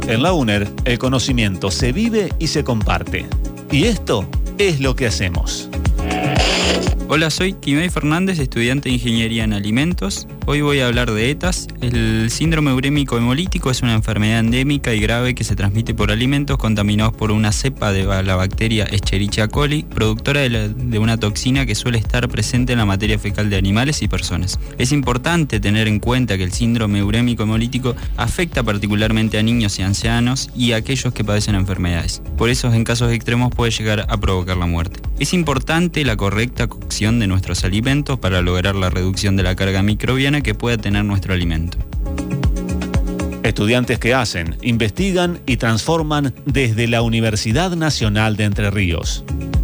En la UNER, el conocimiento se vive y se comparte. Y esto es lo que hacemos. Hola, soy Quimei Fernández, estudiante de Ingeniería en Alimentos. Hoy voy a hablar de ETAs. El síndrome urémico hemolítico es una enfermedad endémica y grave que se transmite por alimentos contaminados por una cepa de la bacteria Escherichia coli, productora de una toxina que suele estar presente en la materia fecal de animales y personas. Es importante tener en cuenta que el síndrome urémico hemolítico afecta particularmente a niños y ancianos y a aquellos que padecen enfermedades. Por eso, en casos extremos puede llegar a provocar la muerte. Es importante la correcta cocción de nuestros alimentos para lograr la reducción de la carga microbiana que pueda tener nuestro alimento. Estudiantes que hacen, investigan y transforman desde la Universidad Nacional de Entre Ríos.